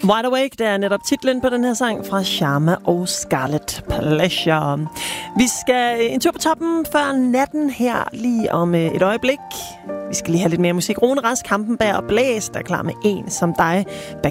Wide Awake, det er netop titlen på den her sang fra Sharma og Scarlet Pleasure. Vi skal en tur på toppen før natten her lige om et øjeblik. Vi skal lige have lidt mere musik. Rune Rask, Kampenberg og Blæs, der er klar med En som dig.